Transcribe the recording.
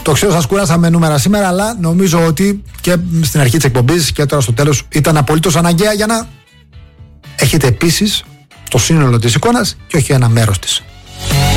Το ξέρω, σας κουράσαμε νούμερα σήμερα, αλλά νομίζω ότι και στην αρχή της εκπομπής και τώρα στο τέλος ήταν απολύτως αναγκαία για να έχετε επίσης το σύνολο της εικόνας και όχι ένα μέρος της.